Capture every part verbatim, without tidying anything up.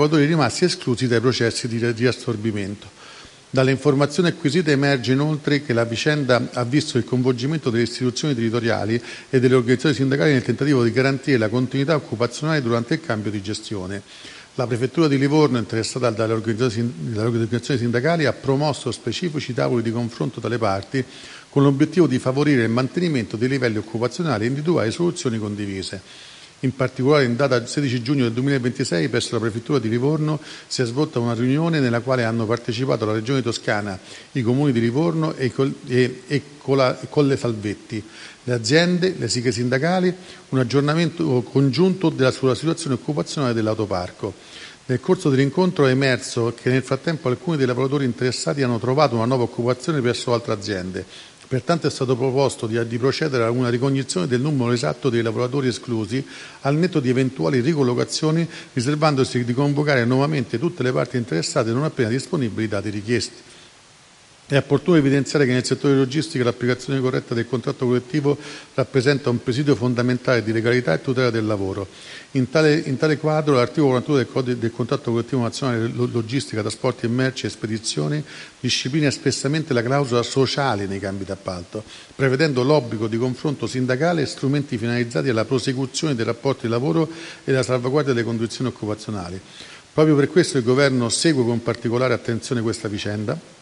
lavoratori rimasti esclusi dai processi di riassorbimento. Dalle informazioni acquisite emerge inoltre che la vicenda ha visto il coinvolgimento delle istituzioni territoriali e delle organizzazioni sindacali nel tentativo di garantire la continuità occupazionale durante il cambio di gestione. La Prefettura di Livorno, interessata dalle organizzazioni sindacali, ha promosso specifici tavoli di confronto tra le parti con l'obiettivo di favorire il mantenimento dei livelli occupazionali e individuare soluzioni condivise. In particolare, in data sedici giugno del duemilaventisei, presso la Prefettura di Livorno si è svolta una riunione nella quale hanno partecipato la Regione Toscana, i comuni di Livorno e, e, e Colle Salvetti, le aziende, le sigle sindacali, un aggiornamento congiunto della, sulla situazione occupazionale dell'autoparco. Nel corso dell'incontro è emerso che nel frattempo alcuni dei lavoratori interessati hanno trovato una nuova occupazione presso altre aziende. Pertanto è stato proposto di, di procedere a una ricognizione del numero esatto dei lavoratori esclusi al netto di eventuali ricollocazioni, riservandosi di convocare nuovamente tutte le parti interessate non appena disponibili i dati richiesti. È opportuno evidenziare che nel settore logistico l'applicazione corretta del contratto collettivo rappresenta un presidio fondamentale di legalità e tutela del lavoro. In tale, in tale quadro l'articolo quarantadue del, del contratto collettivo nazionale logistica, trasporti e merci e spedizioni disciplina espressamente la clausola sociale nei cambi d'appalto, prevedendo l'obbligo di confronto sindacale e strumenti finalizzati alla prosecuzione dei rapporti di lavoro e alla salvaguardia delle condizioni occupazionali. Proprio per questo il Governo segue con particolare attenzione questa vicenda.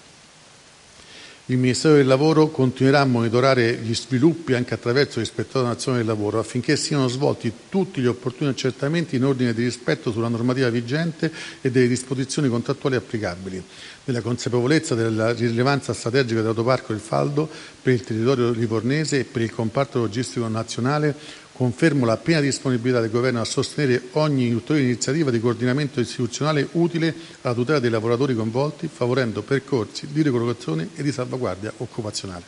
Il Ministero del Lavoro continuerà a monitorare gli sviluppi anche attraverso l'Ispettorato Nazionale del Lavoro affinché siano svolti tutti gli opportuni accertamenti in ordine di rispetto sulla normativa vigente e delle disposizioni contrattuali applicabili, nella consapevolezza della rilevanza strategica dell'autoparco del Faldo per il territorio livornese e per il comparto logistico nazionale. Confermo la piena disponibilità del Governo a sostenere ogni ulteriore iniziativa di coordinamento istituzionale utile alla tutela dei lavoratori coinvolti, favorendo percorsi di ricollocazione e di salvaguardia occupazionale.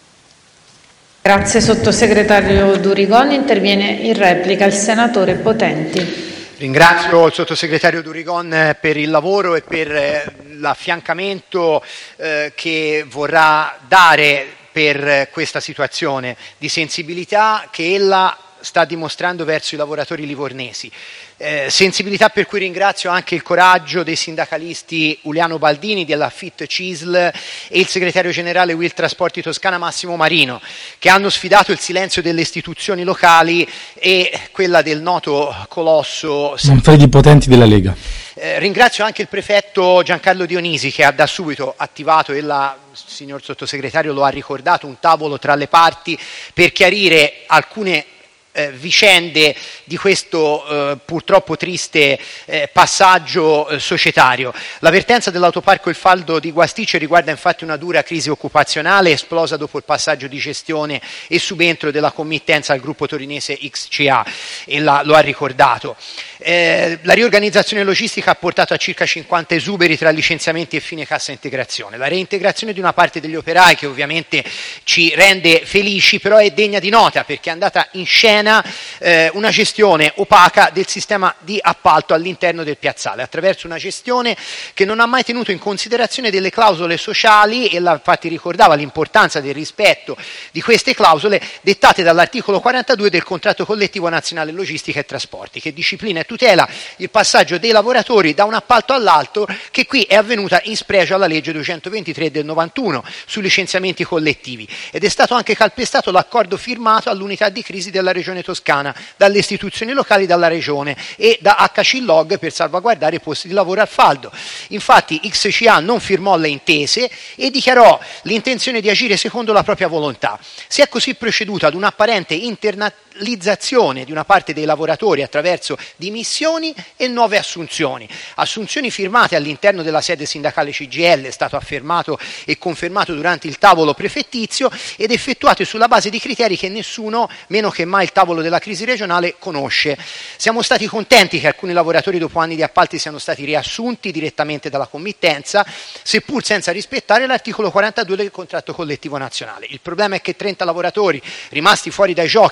Grazie Sottosegretario Durigon. Interviene in replica il Senatore Potenti. Ringrazio il Sottosegretario Durigon per il lavoro e per l'affiancamento eh, che vorrà dare per questa situazione di sensibilità che ella sta dimostrando verso i lavoratori livornesi. Eh, sensibilità per cui ringrazio anche il coraggio dei sindacalisti Uliano Baldini della Fit C I S L e il segretario generale Will Trasporti Toscana Massimo Marino, che hanno sfidato il silenzio delle istituzioni locali e quella del noto colosso Manfredi Potenti della Lega. Eh, ringrazio anche il prefetto Giancarlo Dionisi che ha da subito attivato, e la signor sottosegretario lo ha ricordato, un tavolo tra le parti per chiarire alcune Eh, vicende di questo eh, purtroppo triste eh, passaggio eh, societario. L'avvertenza dell'autoparco Il Faldo di Guasticcio riguarda infatti una dura crisi occupazionale esplosa dopo il passaggio di gestione e subentro della committenza al gruppo torinese X C A, e la, lo ha ricordato. Eh, la riorganizzazione logistica ha portato a circa cinquanta esuberi tra licenziamenti e fine cassa integrazione. La reintegrazione di una parte degli operai, che ovviamente ci rende felici, però è degna di nota perché è andata in scena eh, una gestione opaca del sistema di appalto all'interno del piazzale, attraverso una gestione che non ha mai tenuto in considerazione delle clausole sociali, e la, infatti ricordava l'importanza del rispetto di queste clausole dettate dall'articolo quarantadue del contratto collettivo nazionale logistica e trasporti, che disciplina e tutela il passaggio dei lavoratori da un appalto all'altro, che qui è avvenuta in spregio alla legge duecentoventitré del novantuno sui licenziamenti collettivi, ed è stato anche calpestato l'accordo firmato all'unità di crisi della regione Toscana dalle istituzioni locali, dalla regione e da H C Log per salvaguardare i posti di lavoro al Faldo. Infatti X C A non firmò le intese e dichiarò l'intenzione di agire secondo la propria volontà. Si è così proceduto ad un'apparente internalizzazione di una parte dei lavoratori attraverso dimissioni e nuove assunzioni. Assunzioni firmate all'interno della sede sindacale C G I L, è stato affermato e confermato durante il tavolo prefettizio, ed effettuate sulla base di criteri che nessuno, meno che mai il tavolo della crisi regionale, conosce. Siamo stati contenti che alcuni lavoratori dopo anni di appalti siano stati riassunti direttamente dalla committenza, seppur senza rispettare l'articolo quarantadue del contratto collettivo nazionale. Il problema è che trenta lavoratori rimasti fuori dai giochi senza neanche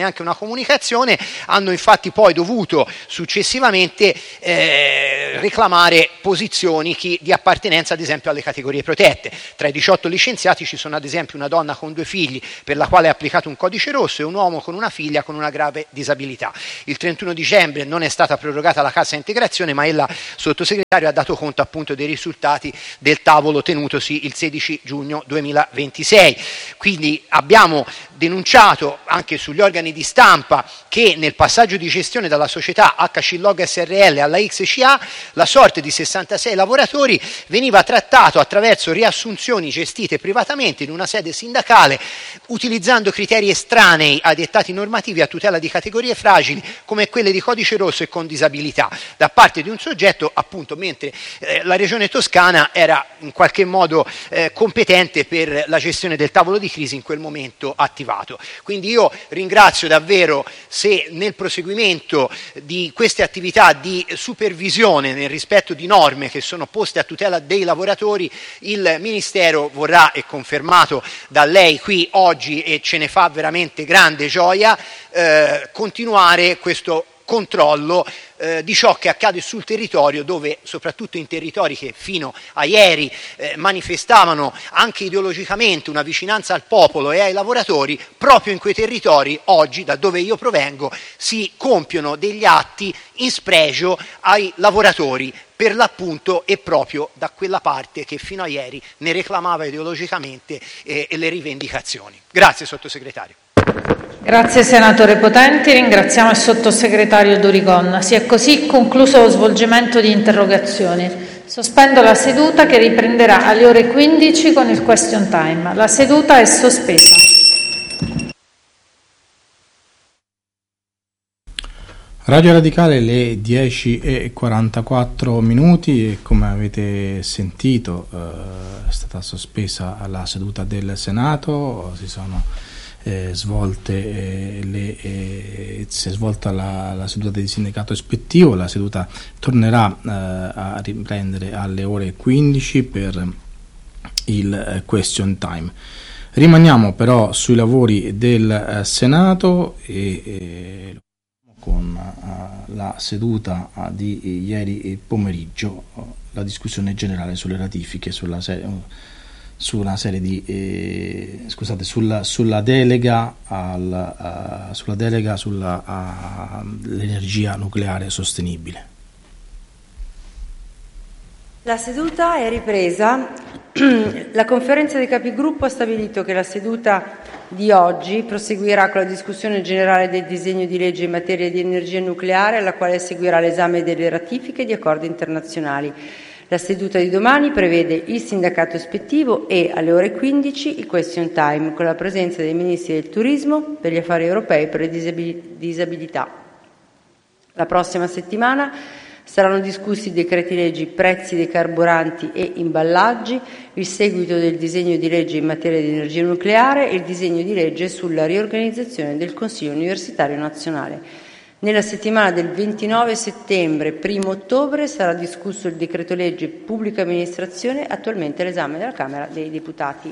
neanche una comunicazione, hanno infatti poi dovuto successivamente eh, reclamare posizioni chi, di appartenenza ad esempio alle categorie protette. Tra i diciotto licenziati ci sono ad esempio una donna con due figli per la quale è applicato un codice rosso e un uomo con una figlia con una grave disabilità. Il trentuno dicembre non è stata prorogata la cassa integrazione, ma il sottosegretario ha dato conto appunto dei risultati del tavolo tenutosi il sedici giugno duemilaventisei. Quindi abbiamo denunciato anche sugli organi di stampa che nel passaggio di gestione dalla società H C Log S R L alla X C A la sorte di sessantasei lavoratori veniva trattato attraverso riassunzioni gestite privatamente in una sede sindacale utilizzando criteri estranei ai dettati normativi a tutela di categorie fragili come quelle di codice rosso e con disabilità da parte di un soggetto appunto mentre eh, la regione Toscana era in qualche modo eh, competente per la gestione del tavolo di crisi in quel momento attivato. Quindi io ringrazio davvero se nel proseguimento di queste attività di supervisione nel rispetto di norme che sono poste a tutela dei lavoratori il Ministero vorrà, e confermato da lei qui oggi e ce ne fa veramente grande gioia, eh, continuare questo controllo eh, di ciò che accade sul territorio dove, soprattutto in territori che fino a ieri eh, manifestavano anche ideologicamente una vicinanza al popolo e ai lavoratori, proprio in quei territori oggi, da dove io provengo, si compiono degli atti in spregio ai lavoratori per l'appunto e proprio da quella parte che fino a ieri ne reclamava ideologicamente eh, le rivendicazioni. Grazie sottosegretario. Grazie senatore Potenti, ringraziamo il sottosegretario Durigon. Si è così concluso lo svolgimento di interrogazioni. Sospendo la seduta che riprenderà alle ore quindici con il question time. La seduta è sospesa. Radio Radicale, le dieci e quarantaquattro minuti e come avete sentito eh, è stata sospesa la seduta del Senato, si sono eh, svolte eh, le, eh, si è svolta la, la seduta del sindacato ispettivo, la seduta tornerà eh, a riprendere alle ore quindici per il eh, question time. Rimaniamo però sui lavori del eh, Senato e eh, con uh, la seduta uh, di ieri pomeriggio, uh, la discussione generale sulle ratifiche, sulla serie, uh, su una serie di eh, scusate, sulla, sulla delega al, uh, sulla delega sulla uh, l'energia nucleare sostenibile. La seduta è ripresa. La conferenza dei capigruppo ha stabilito che la seduta di oggi proseguirà con la discussione generale del disegno di legge in materia di energia nucleare, alla quale seguirà l'esame delle ratifiche di accordi internazionali. La seduta di domani prevede il sindacato ispettivo e, alle ore quindici, il question time, con la presenza dei ministri del turismo, per gli affari europei e per le disabilità. La prossima settimana saranno discussi i decreti-leggi prezzi dei carburanti e imballaggi, il seguito del disegno di legge in materia di energia nucleare e il disegno di legge sulla riorganizzazione del Consiglio Universitario Nazionale. Nella settimana del ventinove settembre e primo ottobre sarà discusso il decreto-legge pubblica amministrazione, attualmente all'esame della Camera dei Deputati.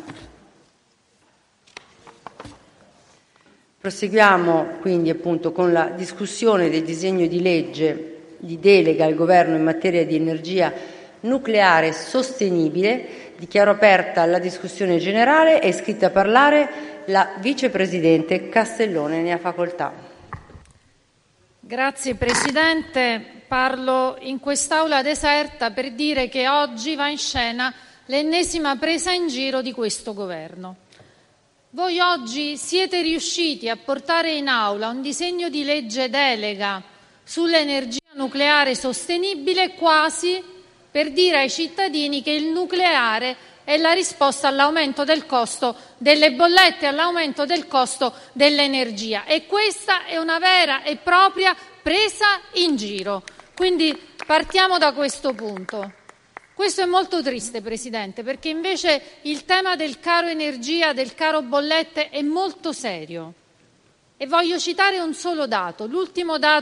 Proseguiamo quindi appunto con la discussione del disegno di legge di delega al Governo in materia di energia nucleare sostenibile. Dichiaro aperta la discussione generale. È iscritta a parlare la vicepresidente Castellone. Ne ha facoltà. Grazie Presidente. Parlo in quest'Aula deserta per dire che oggi va in scena l'ennesima presa in giro di questo Governo. Voi oggi siete riusciti a portare in Aula un disegno di legge delega sull'energia nucleare sostenibile quasi per dire ai cittadini che il nucleare è la risposta all'aumento del costo delle bollette, all'aumento del costo dell'energia. E questa è una vera e propria presa in giro. Quindi partiamo da questo punto. Questo è molto triste, Presidente, perché invece il tema del caro energia, del caro bollette è molto serio. E voglio citare un solo dato, l'ultimo dato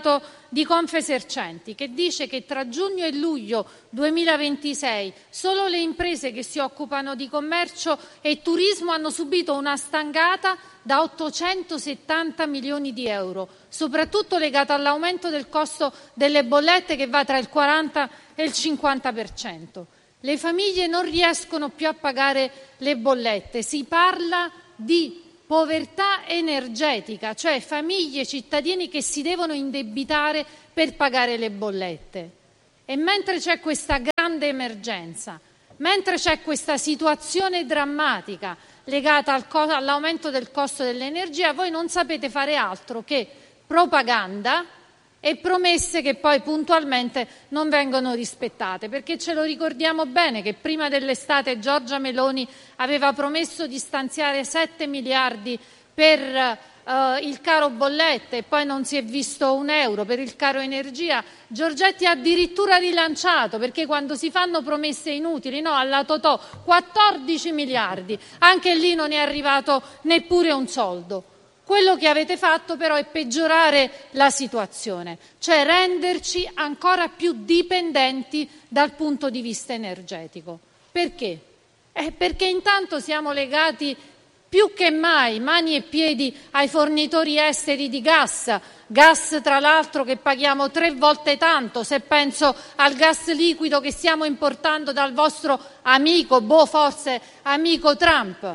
di Confesercenti, che dice che tra giugno e luglio duemilaventisei solo le imprese che si occupano di commercio e turismo hanno subito una stangata da ottocentosettanta milioni di euro, soprattutto legata all'aumento del costo delle bollette che va tra il quaranta e il cinquanta per cento. Le famiglie non riescono più a pagare le bollette, si parla di povertà energetica, cioè famiglie, cittadini che si devono indebitare per pagare le bollette. E mentre c'è questa grande emergenza, mentre c'è questa situazione drammatica legata al co- all'aumento del costo dell'energia, voi non sapete fare altro che propaganda e promesse che poi puntualmente non vengono rispettate, perché ce lo ricordiamo bene che prima dell'estate Giorgia Meloni aveva promesso di stanziare sette miliardi per eh, il caro bollette e poi non si è visto un euro per il caro energia. Giorgetti ha addirittura rilanciato, perché quando si fanno promesse inutili, no, alla Totò quattordici miliardi, anche lì non è arrivato neppure un soldo. Quello che avete fatto però è peggiorare la situazione, cioè renderci ancora più dipendenti dal punto di vista energetico. Perché? Eh, perché intanto siamo legati più che mai, mani e piedi, ai fornitori esteri di gas, gas tra l'altro che paghiamo tre volte tanto, se penso al gas liquido che stiamo importando dal vostro amico, boh, forse amico Trump.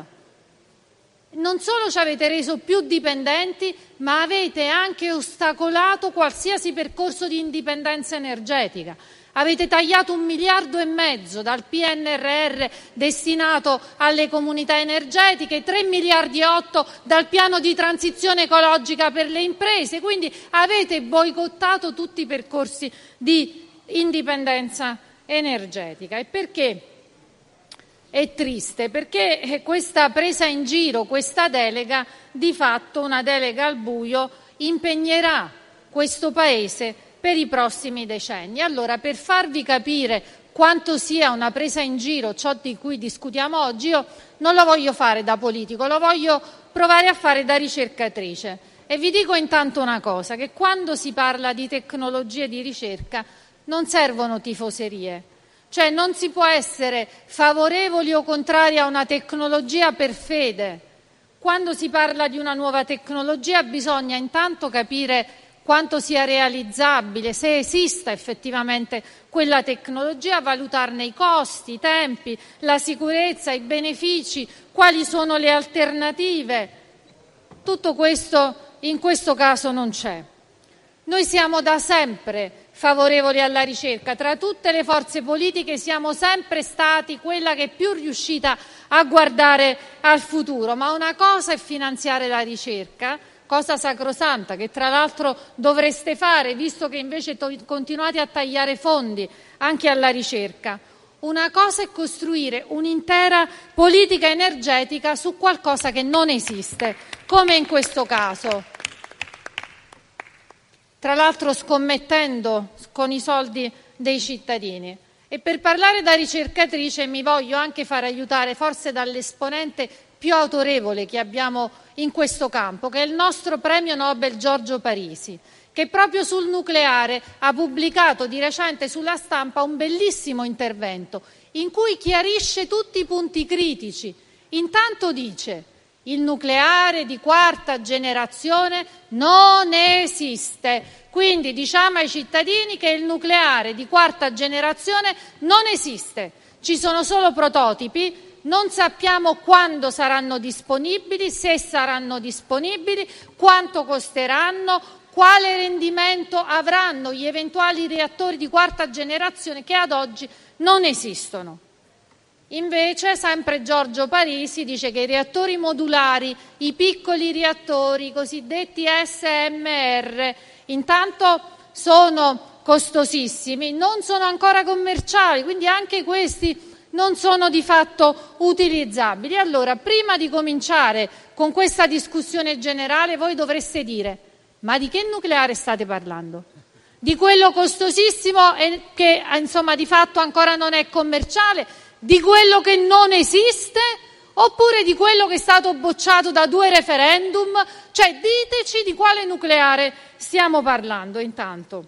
Non solo ci avete reso più dipendenti, ma avete anche ostacolato qualsiasi percorso di indipendenza energetica. Avete tagliato un miliardo e mezzo dal P N R R destinato alle comunità energetiche, tre miliardi e otto dal piano di transizione ecologica per le imprese, quindi avete boicottato tutti i percorsi di indipendenza energetica. E perché è triste? Perché questa presa in giro, questa delega, di fatto una delega al buio, impegnerà questo Paese per i prossimi decenni. Allora, per farvi capire quanto sia una presa in giro ciò di cui discutiamo oggi, io non lo voglio fare da politico, lo voglio provare a fare da ricercatrice. E vi dico intanto una cosa, che quando si parla di tecnologie di ricerca non servono tifoserie. Cioè non si può essere favorevoli o contrari a una tecnologia per fede. Quando si parla di una nuova tecnologia bisogna intanto capire quanto sia realizzabile, se esista effettivamente quella tecnologia, valutarne i costi, i tempi, la sicurezza, i benefici, quali sono le alternative. Tutto questo in questo caso non c'è. Noi siamo da sempre favorevoli alla ricerca, tra tutte le forze politiche siamo sempre stati quella che è più riuscita a guardare al futuro, ma una cosa è finanziare la ricerca, cosa sacrosanta che tra l'altro dovreste fare, visto che invece to- continuate a tagliare fondi anche alla ricerca. Una cosa è costruire un'intera politica energetica su qualcosa che non esiste, come in questo caso. Tra l'altro scommettendo con i soldi dei cittadini. E per parlare da ricercatrice mi voglio anche far aiutare forse dall'esponente più autorevole che abbiamo in questo campo, che è il nostro premio Nobel Giorgio Parisi, che proprio sul nucleare ha pubblicato di recente sulla Stampa un bellissimo intervento in cui chiarisce tutti i punti critici. Intanto dice: il nucleare di quarta generazione non esiste. Quindi diciamo ai cittadini che il nucleare di quarta generazione non esiste. Ci sono solo prototipi, non sappiamo quando saranno disponibili, se saranno disponibili, quanto costeranno, quale rendimento avranno gli eventuali reattori di quarta generazione che ad oggi non esistono. Invece, sempre Giorgio Parisi dice che i reattori modulari, i piccoli reattori, i cosiddetti S M R, intanto sono costosissimi, non sono ancora commerciali, quindi anche questi non sono di fatto utilizzabili. Allora, prima di cominciare con questa discussione generale, voi dovreste dire: ma di che nucleare state parlando? Di quello costosissimo e che insomma di fatto ancora non è commerciale? Di quello che non esiste oppure di quello che è stato bocciato da due referendum? Cioè, diteci di quale nucleare stiamo parlando intanto.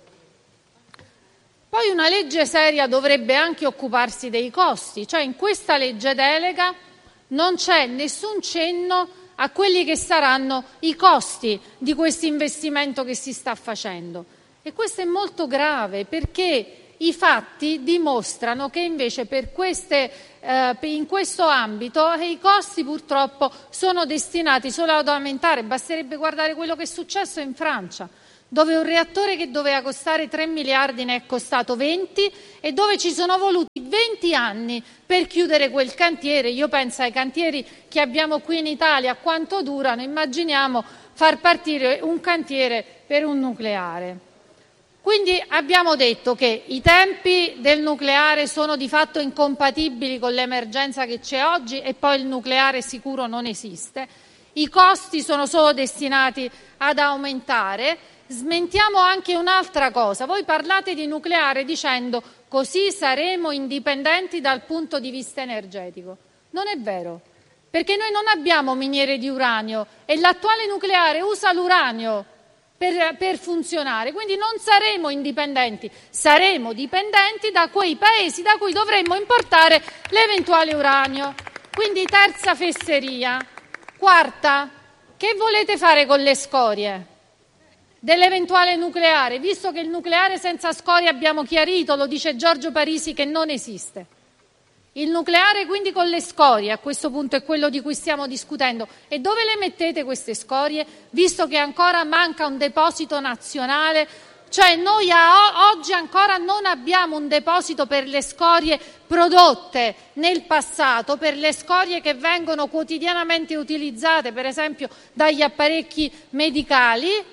Poi una legge seria dovrebbe anche occuparsi dei costi, cioè in questa legge delega non c'è nessun cenno a quelli che saranno i costi di questo investimento che si sta facendo. E questo è molto grave, perché i fatti dimostrano che invece per queste, eh, in questo ambito eh, i costi purtroppo sono destinati solo ad aumentare. Basterebbe guardare quello che è successo in Francia, dove un reattore che doveva costare tre miliardi ne è costato venti e dove ci sono voluti venti anni per chiudere quel cantiere. Io penso ai cantieri che abbiamo qui in Italia, quanto durano, immaginiamo far partire un cantiere per un nucleare. Quindi abbiamo detto che i tempi del nucleare sono di fatto incompatibili con l'emergenza che c'è oggi e poi il nucleare sicuro non esiste. I costi sono solo destinati ad aumentare. Smentiamo anche un'altra cosa. Voi parlate di nucleare dicendo così saremo indipendenti dal punto di vista energetico. Non è vero, perché noi non abbiamo miniere di uranio e l'attuale nucleare usa l'uranio Per, per funzionare, quindi non saremo indipendenti, saremo dipendenti da quei paesi da cui dovremmo importare l'eventuale uranio. Quindi terza fesseria. Quarta, che volete fare con le scorie dell'eventuale nucleare, visto che il nucleare senza scorie abbiamo chiarito, lo dice Giorgio Parisi, che non esiste. Il nucleare quindi con le scorie, a questo punto è quello di cui stiamo discutendo. E dove le mettete queste scorie, visto che ancora manca un deposito nazionale? Cioè noi a oggi ancora non abbiamo un deposito per le scorie prodotte nel passato, per le scorie che vengono quotidianamente utilizzate, per esempio dagli apparecchi medicali.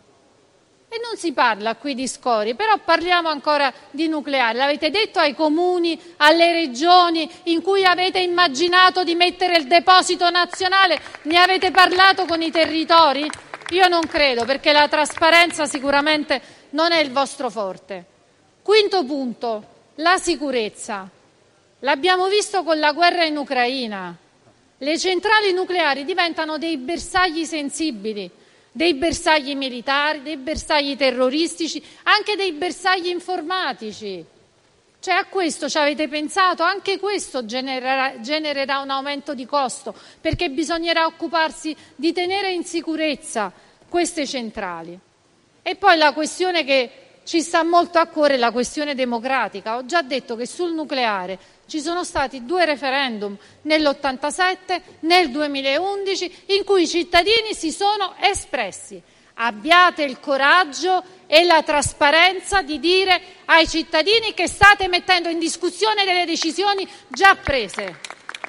E non si parla qui di scorie, però parliamo ancora di nucleare. L'avete detto ai comuni, alle regioni in cui avete immaginato di mettere il deposito nazionale? Ne avete parlato con i territori? Io non credo, perché la trasparenza sicuramente non è il vostro forte. Quinto punto, la sicurezza. L'abbiamo visto con la guerra in Ucraina. Le centrali nucleari diventano dei bersagli sensibili, dei bersagli militari, dei bersagli terroristici, anche dei bersagli informatici. Cioè a questo ci avete pensato? Anche questo genererà, genererà un aumento di costo, perché bisognerà occuparsi di tenere in sicurezza queste centrali. E poi la questione che ci sta molto a cuore è la questione democratica. Ho già detto che sul nucleare ci sono stati due referendum nell'ottantasette, nel duemilaundici, in cui i cittadini si sono espressi. Abbiate il coraggio e la trasparenza di dire ai cittadini che state mettendo in discussione delle decisioni già prese.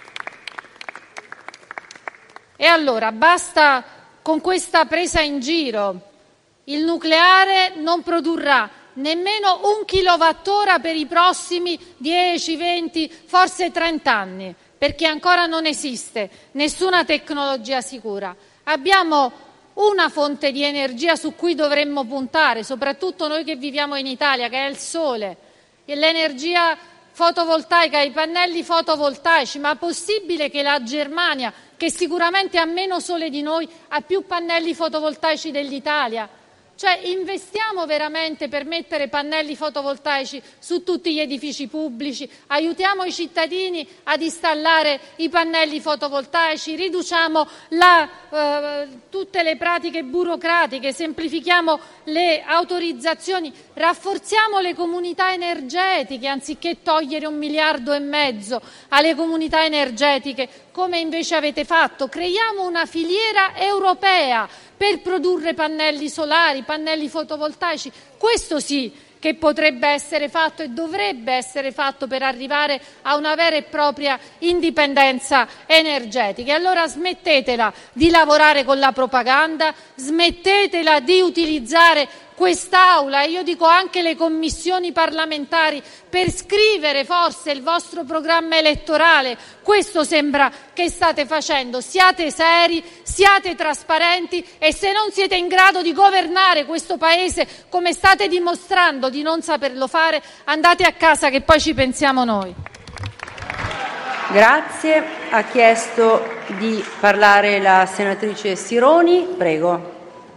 E allora basta con questa presa in giro. Il nucleare non produrrà nemmeno un kilowattora per i prossimi dieci, venti, forse trenta anni, perché ancora non esiste nessuna tecnologia sicura. Abbiamo una fonte di energia su cui dovremmo puntare, soprattutto noi che viviamo in Italia, che è il sole, e l'energia fotovoltaica, i pannelli fotovoltaici. Ma è possibile che la Germania, che sicuramente ha meno sole di noi, ha più pannelli fotovoltaici dell'Italia? Cioè investiamo veramente per mettere pannelli fotovoltaici su tutti gli edifici pubblici, aiutiamo i cittadini ad installare i pannelli fotovoltaici, riduciamo la, eh, tutte le pratiche burocratiche, semplifichiamo le autorizzazioni, rafforziamo le comunità energetiche anziché togliere un miliardo e mezzo alle comunità energetiche, come invece avete fatto. Creiamo una filiera europea per produrre pannelli solari, pannelli fotovoltaici. Questo sì che potrebbe essere fatto e dovrebbe essere fatto per arrivare a una vera e propria indipendenza energetica. E allora smettetela di lavorare con la propaganda, smettetela di utilizzare quest'Aula, e io dico anche le commissioni parlamentari, per scrivere forse il vostro programma elettorale. Questo sembra che state facendo. Siate seri, siate trasparenti, e se non siete in grado di governare questo Paese, come state dimostrando di non saperlo fare, andate a casa che poi ci pensiamo noi. Grazie. Ha chiesto di parlare la senatrice Sironi. Prego.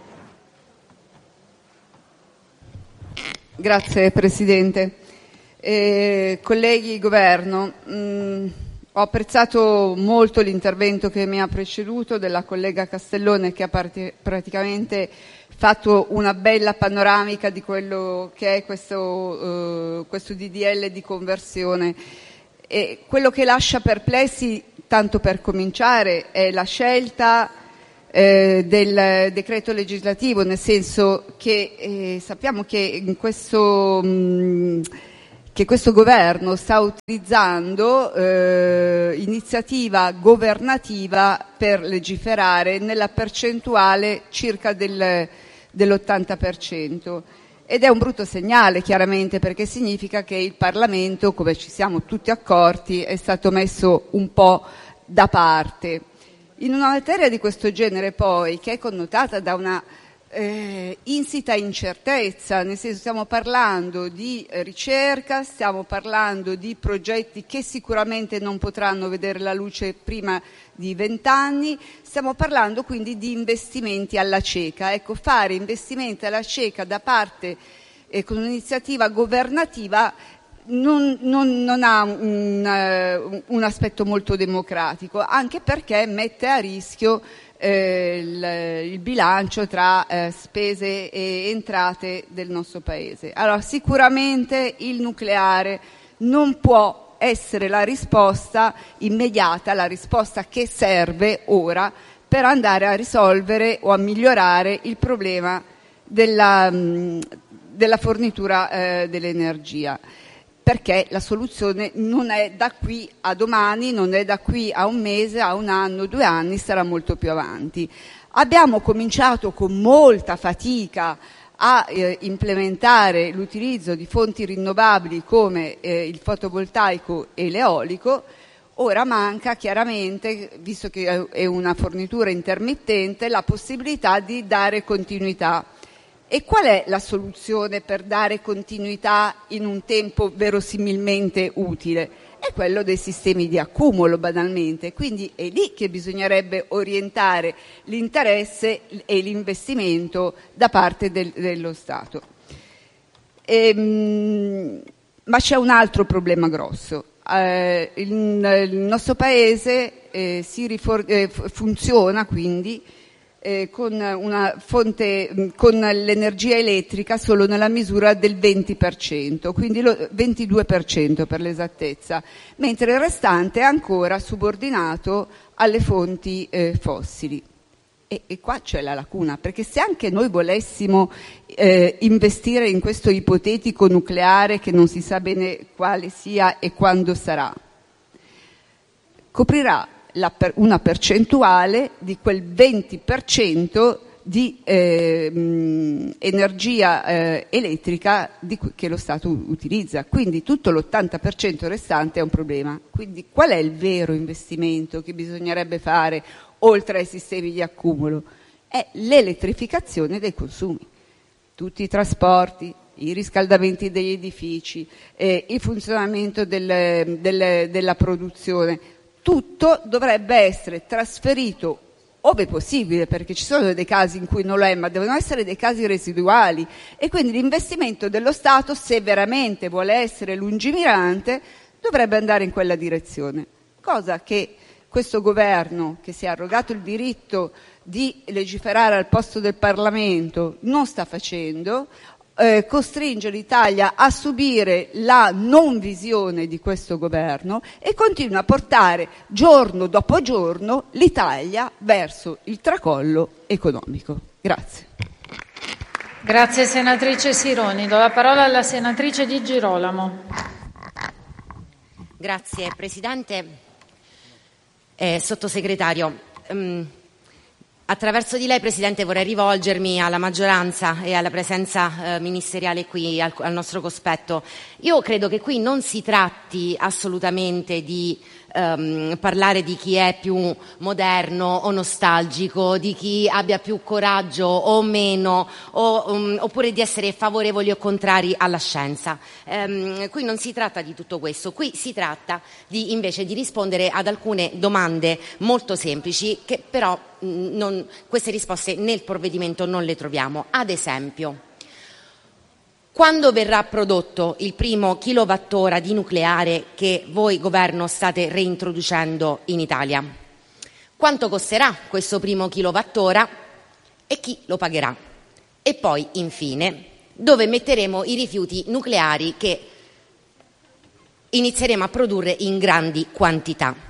Grazie Presidente. Eh, colleghi, Governo, mh, ho apprezzato molto l'intervento che mi ha preceduto della collega Castellone, che ha part- praticamente fatto una bella panoramica di quello che è questo, eh, questo D D L di conversione. E quello che lascia perplessi, tanto per cominciare, è la scelta eh, del decreto legislativo, nel senso che eh, sappiamo che in questo... Mh, che questo governo sta utilizzando eh, iniziativa governativa per legiferare nella percentuale circa del, dell'ottanta per cento. Ed è un brutto segnale, chiaramente, perché significa che il Parlamento, come ci siamo tutti accorti, è stato messo un po' da parte. In una materia di questo genere, poi, che è connotata da una Eh, insita incertezza, nel senso stiamo parlando di eh, ricerca, stiamo parlando di progetti che sicuramente non potranno vedere la luce prima di vent'anni, stiamo parlando quindi di investimenti alla cieca. Ecco, fare investimenti alla cieca da parte eh, con un'iniziativa governativa non, non, non ha un, uh, un aspetto molto democratico, anche perché mette a rischio Eh, il, il bilancio tra eh, spese e entrate del nostro Paese. Allora, sicuramente il nucleare non può essere la risposta immediata, la risposta che serve ora per andare a risolvere o a migliorare il problema della, mh, della fornitura eh, dell'energia. Perché la soluzione non è da qui a domani, non è da qui a un mese, a un anno, due anni, sarà molto più avanti. Abbiamo cominciato con molta fatica a eh, implementare l'utilizzo di fonti rinnovabili come eh, il fotovoltaico e l'eolico. Ora manca chiaramente, visto che è una fornitura intermittente, la possibilità di dare continuità. E qual è la soluzione per dare continuità in un tempo verosimilmente utile? È quello dei sistemi di accumulo, banalmente. Quindi è lì che bisognerebbe orientare l'interesse e l'investimento da parte del, dello Stato. Ehm, ma c'è un altro problema grosso. Eh, il, il nostro Paese eh, si rifor- eh, funziona quindi Eh, con una fonte, con l'energia elettrica solo nella misura del venti per cento, quindi lo ventidue per cento per l'esattezza, mentre il restante è ancora subordinato alle fonti eh, fossili. E, e qua c'è la lacuna, perché se anche noi volessimo eh, investire in questo ipotetico nucleare che non si sa bene quale sia e quando sarà, coprirà La per, una percentuale di quel venti per cento di eh, mh, energia eh, elettrica di cui, che lo Stato utilizza. Quindi tutto l'ottanta per cento restante è un problema. Quindi qual è il vero investimento che bisognerebbe fare oltre ai sistemi di accumulo? È l'elettrificazione dei consumi. Tutti i trasporti, i riscaldamenti degli edifici, eh, il funzionamento del, del, della produzione. Tutto dovrebbe essere trasferito, ove possibile, perché ci sono dei casi in cui non lo è, ma devono essere dei casi residuali, e quindi l'investimento dello Stato, se veramente vuole essere lungimirante, dovrebbe andare in quella direzione, cosa che questo governo, che si è arrogato il diritto di legiferare al posto del Parlamento, non sta facendo. Eh, costringe l'Italia a subire la non visione di questo governo e continua a portare giorno dopo giorno l'Italia verso il tracollo economico. Grazie. Grazie senatrice Sironi. Do la parola alla senatrice Di Girolamo. Grazie Presidente. Eh, sottosegretario, um, attraverso di lei, Presidente, vorrei rivolgermi alla maggioranza e alla presenza eh, ministeriale qui al, al nostro cospetto. Io credo che qui non si tratti assolutamente di ehm, parlare di chi è più moderno o nostalgico, di chi abbia più coraggio o meno, o, um, oppure di essere favorevoli o contrari alla scienza. Ehm, qui non si tratta di tutto questo, qui si tratta di, invece di rispondere ad alcune domande molto semplici che però mh, non, queste risposte nel provvedimento non le troviamo. Ad esempio, quando verrà prodotto il primo kilowattora di nucleare che voi governo state reintroducendo in Italia? Quanto costerà questo primo kilowattora e chi lo pagherà? E poi, infine, dove metteremo i rifiuti nucleari che inizieremo a produrre in grandi quantità?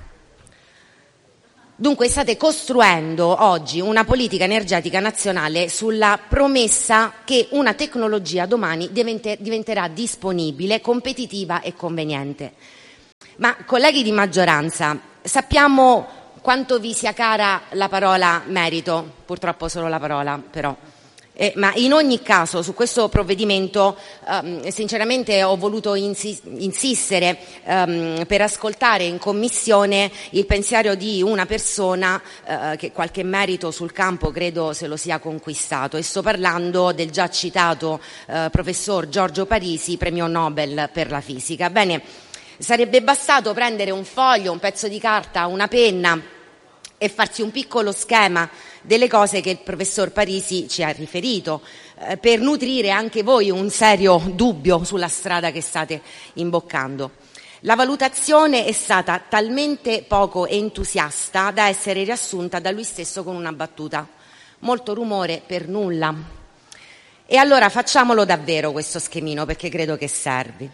Dunque state costruendo oggi una politica energetica nazionale sulla promessa che una tecnologia domani diventerà disponibile, competitiva e conveniente. Ma colleghi di maggioranza, sappiamo quanto vi sia cara la parola merito, purtroppo solo la parola però. Eh, ma in ogni caso su questo provvedimento ehm, sinceramente ho voluto insi- insistere ehm, per ascoltare in commissione il pensiero di una persona eh, che qualche merito sul campo credo se lo sia conquistato, e sto parlando del già citato eh, professor Giorgio Parisi, premio Nobel per la fisica. Bene, sarebbe bastato prendere un foglio, un pezzo di carta, una penna e farsi un piccolo schema delle cose che il professor Parisi ci ha riferito, eh, per nutrire anche voi un serio dubbio sulla strada che state imboccando. La valutazione è stata talmente poco entusiasta da essere riassunta da lui stesso con una battuta: molto rumore per nulla. E allora facciamolo davvero questo schemino, perché credo che servi.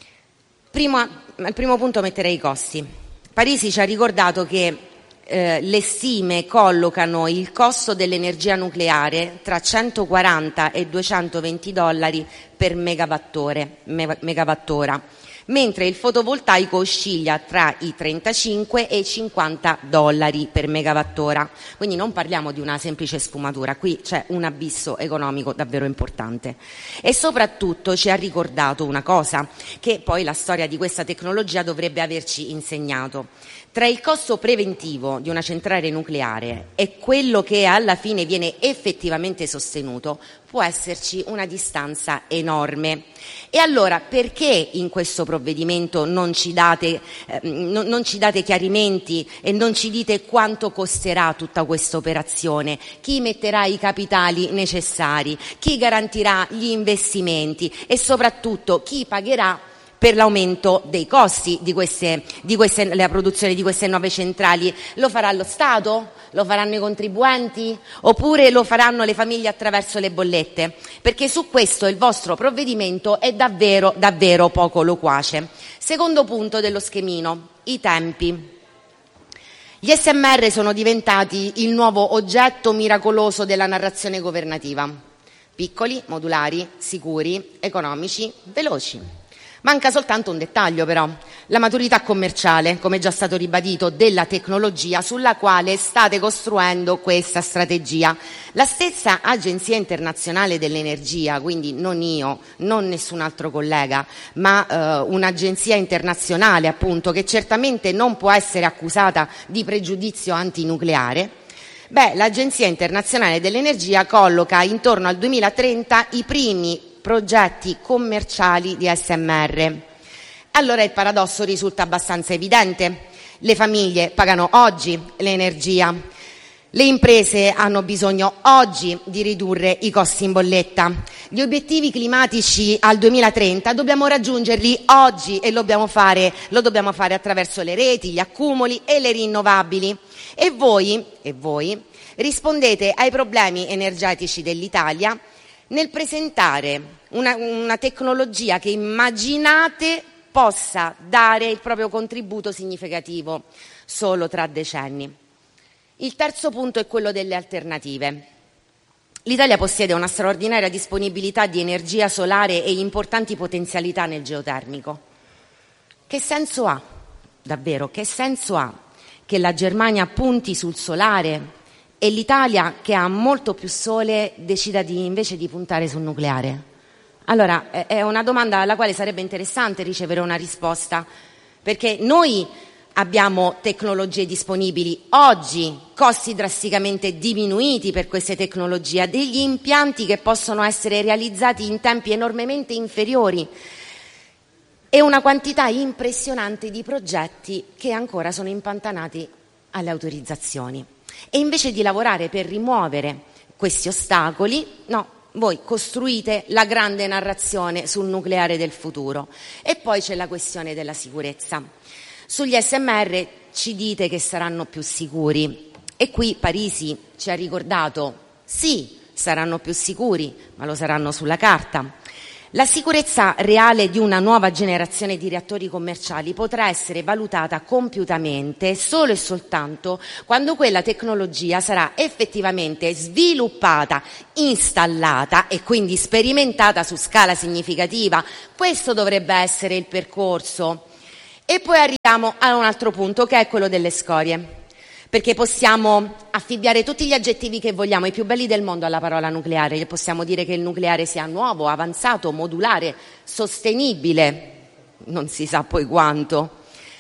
Primo, al primo punto metterei i costi. Parisi ci ha ricordato che Eh, le stime collocano il costo dell'energia nucleare tra centoquaranta e duecentoventi dollari per megawattore, me, megawattora, mentre il fotovoltaico oscilla tra i trentacinque e i cinquanta dollari per megawattora. Quindi non parliamo di una semplice sfumatura, qui c'è un abisso economico davvero importante. E soprattutto ci ha ricordato una cosa che poi la storia di questa tecnologia dovrebbe averci insegnato. Tra il costo preventivo di una centrale nucleare e quello che alla fine viene effettivamente sostenuto può esserci una distanza enorme. E allora perché in questo provvedimento non ci date, eh, non, non ci date chiarimenti e non ci dite quanto costerà tutta questa operazione, chi metterà i capitali necessari, chi garantirà gli investimenti e soprattutto chi pagherà per l'aumento dei costi di queste, di queste, la produzione di queste nuove centrali? Lo farà lo Stato? Lo faranno i contribuenti? Oppure lo faranno le famiglie attraverso le bollette? Perché su questo il vostro provvedimento è davvero, davvero poco loquace. Secondo punto dello schemino, i tempi. Gli S M R sono diventati il nuovo oggetto miracoloso della narrazione governativa. Piccoli, modulari, sicuri, economici, veloci. Manca soltanto un dettaglio però, la maturità commerciale, come già stato ribadito, della tecnologia sulla quale state costruendo questa strategia. La stessa Agenzia Internazionale dell'Energia, quindi non io, non nessun altro collega, ma eh, un'agenzia internazionale appunto che certamente non può essere accusata di pregiudizio antinucleare, beh, l'Agenzia Internazionale dell'Energia colloca intorno al duemilatrenta i primi progetti commerciali di S M R. Allora il paradosso risulta abbastanza evidente. Le famiglie pagano oggi l'energia, le imprese hanno bisogno oggi di ridurre i costi in bolletta. Gli obiettivi climatici al duemilatrenta dobbiamo raggiungerli oggi e lo dobbiamo fare, lo dobbiamo fare attraverso le reti, gli accumuli e le rinnovabili. E voi, e voi rispondete ai problemi energetici dell'Italia nel presentare una, una tecnologia che immaginate possa dare il proprio contributo significativo solo tra decenni. Il terzo punto è quello delle alternative. L'Italia possiede una straordinaria disponibilità di energia solare e importanti potenzialità nel geotermico. Che senso ha, davvero, che senso ha che la Germania punti sul solare e l'Italia, che ha molto più sole, decida di, invece di puntare sul nucleare? Allora, è una domanda alla quale sarebbe interessante ricevere una risposta, perché noi abbiamo tecnologie disponibili oggi, costi drasticamente diminuiti per queste tecnologie, degli impianti che possono essere realizzati in tempi enormemente inferiori e una quantità impressionante di progetti che ancora sono impantanati alle autorizzazioni. E invece di lavorare per rimuovere questi ostacoli, no, voi costruite la grande narrazione sul nucleare del futuro. E poi c'è la questione della sicurezza. Sugli S M R ci dite che saranno più sicuri e qui Parisi ci ha ricordato, sì, saranno più sicuri, ma lo saranno sulla carta. La sicurezza reale di una nuova generazione di reattori commerciali potrà essere valutata compiutamente solo e soltanto quando quella tecnologia sarà effettivamente sviluppata, installata e quindi sperimentata su scala significativa. Questo dovrebbe essere il percorso. E poi arriviamo a un altro punto, che è quello delle scorie. Perché possiamo affibbiare tutti gli aggettivi che vogliamo, i più belli del mondo, alla parola nucleare. Possiamo dire che il nucleare sia nuovo, avanzato, modulare, sostenibile, non si sa poi quanto.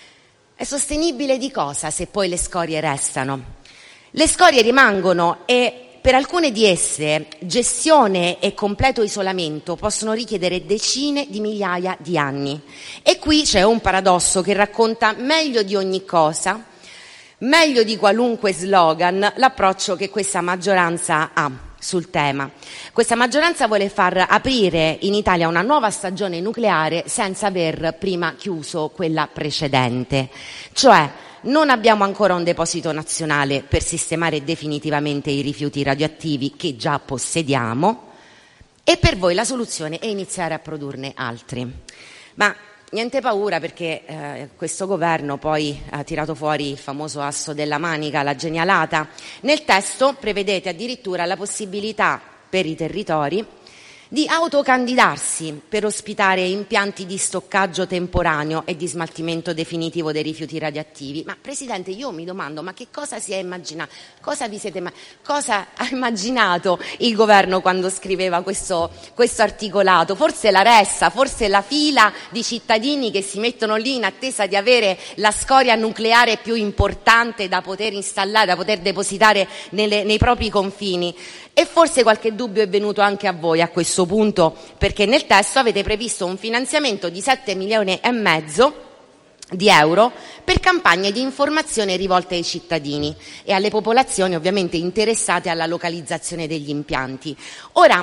È sostenibile di cosa se poi le scorie restano? Le scorie rimangono e per alcune di esse gestione e completo isolamento possono richiedere decine di migliaia di anni. E qui c'è un paradosso che racconta meglio di ogni cosa, meglio di qualunque slogan, l'approccio che questa maggioranza ha sul tema. Questa maggioranza vuole far aprire in Italia una nuova stagione nucleare senza aver prima chiuso quella precedente. Cioè, non abbiamo ancora un deposito nazionale per sistemare definitivamente i rifiuti radioattivi che già possediamo e per voi la soluzione è iniziare a produrne altri. Ma niente paura, perché eh, questo governo poi ha tirato fuori il famoso asso della manica, la genialata. Nel testo prevedete addirittura la possibilità per i territori di autocandidarsi per ospitare impianti di stoccaggio temporaneo e di smaltimento definitivo dei rifiuti radioattivi. Ma Presidente, io mi domando, ma che cosa si è immaginato? Cosa vi siete, cosa ha immaginato il governo quando scriveva questo, questo articolato? Forse la ressa, forse la fila di cittadini che si mettono lì in attesa di avere la scoria nucleare più importante da poter installare, da poter depositare nelle, nei propri confini. E forse qualche dubbio è venuto anche a voi a questo punto, perché nel testo avete previsto un finanziamento di sette milioni e mezzo di euro per campagne di informazione rivolte ai cittadini e alle popolazioni ovviamente interessate alla localizzazione degli impianti. Ora,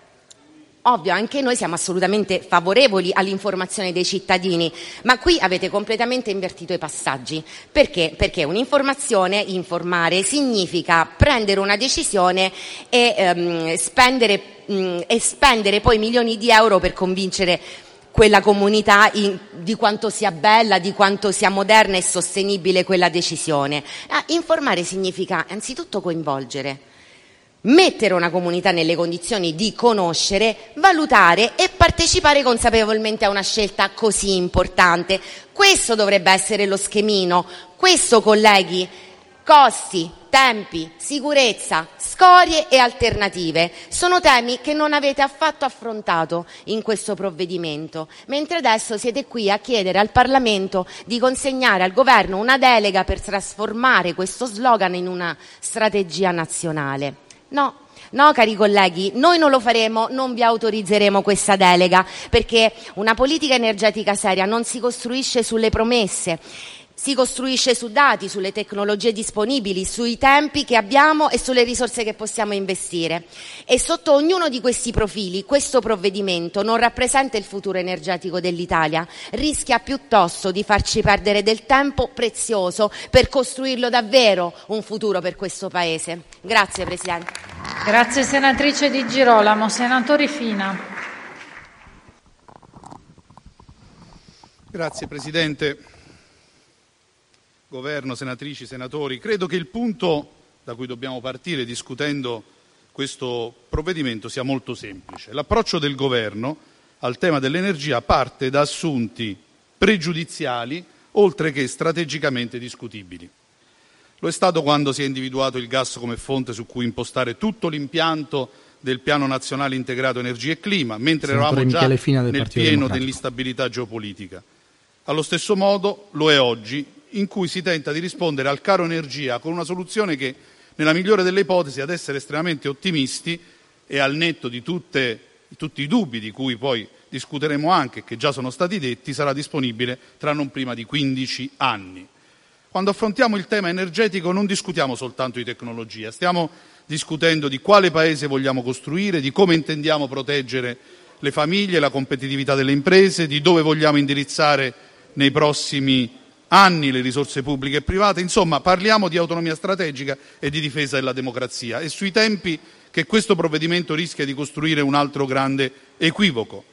ovvio, anche noi siamo assolutamente favorevoli all'informazione dei cittadini, ma qui avete completamente invertito i passaggi. Perché? Perché un'informazione, informare, significa prendere una decisione e, ehm, spendere, mh, e spendere poi milioni di euro per convincere quella comunità in, di quanto sia bella, di quanto sia moderna e sostenibile quella decisione. Ah, informare significa anzitutto coinvolgere, mettere una comunità nelle condizioni di conoscere, valutare e partecipare consapevolmente a una scelta così importante. Questo dovrebbe essere lo schemino. Questo, colleghi, costi, tempi, sicurezza, scorie e alternative sono temi che non avete affatto affrontato in questo provvedimento, mentre adesso siete qui a chiedere al Parlamento di consegnare al governo una delega per trasformare questo slogan in una strategia nazionale. No, no cari colleghi, noi non lo faremo, non vi autorizzeremo questa delega, perché una politica energetica seria non si costruisce sulle promesse, si costruisce su dati, sulle tecnologie disponibili, sui tempi che abbiamo e sulle risorse che possiamo investire. E sotto ognuno di questi profili, questo provvedimento non rappresenta il futuro energetico dell'Italia, rischia piuttosto di farci perdere del tempo prezioso per costruirlo davvero un futuro per questo Paese. Grazie Presidente. Grazie senatrice Di Girolamo. Senatore Fina. Grazie Presidente. Governo, senatrici, senatori, credo che il punto da cui dobbiamo partire discutendo questo provvedimento sia molto semplice. L'approccio del Governo al tema dell'energia parte da assunti pregiudiziali oltre che strategicamente discutibili. Lo è stato quando si è individuato il gas come fonte su cui impostare tutto l'impianto del Piano Nazionale Integrato Energia e Clima, mentre eravamo già nel pieno dell'instabilità geopolitica. Allo stesso modo lo è oggi in cui si tenta di rispondere al caro energia con una soluzione che, nella migliore delle ipotesi, ad essere estremamente ottimisti e al netto di, tutte, di tutti i dubbi di cui poi discuteremo anche, che già sono stati detti, sarà disponibile tra non prima di quindici anni. Quando affrontiamo il tema energetico non discutiamo soltanto di tecnologia, stiamo discutendo di quale paese vogliamo costruire, di come intendiamo proteggere le famiglie, la competitività delle imprese, di dove vogliamo indirizzare nei prossimi anni le risorse pubbliche e private. Insomma, parliamo di autonomia strategica e di difesa della democrazia e sui tempi che questo provvedimento rischia di costruire un altro grande equivoco.